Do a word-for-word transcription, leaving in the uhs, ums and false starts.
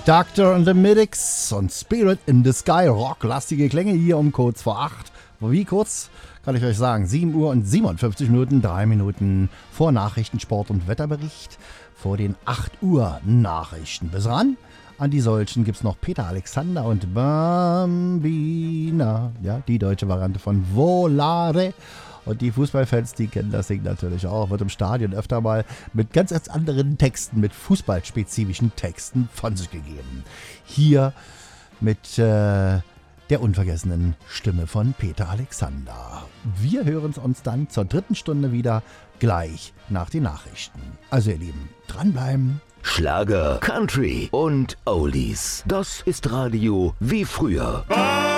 Doctor and the Medics und Spirit in the Sky. Rocklastige Klänge hier um kurz vor acht. Wie kurz? Kann ich euch sagen. sieben Uhr und siebenundfünfzig Minuten, drei Minuten vor Nachrichten, Sport und Wetterbericht. Vor den acht Uhr Nachrichten. Bis ran. An die solchen gibt es noch Peter Alexander und Bambina. Ja, die deutsche Variante von Volare. Und die Fußballfans, die kennen das Ding natürlich auch. Wird im Stadion öfter mal mit ganz, ganz anderen Texten, mit fußballspezifischen Texten von sich gegeben. Hier mit äh, der unvergessenen Stimme von Peter Alexander. Wir hören uns dann zur dritten Stunde wieder, gleich nach den Nachrichten. Also ihr Lieben, dranbleiben. Schlager, Country und Oldies. Das ist Radio wie früher.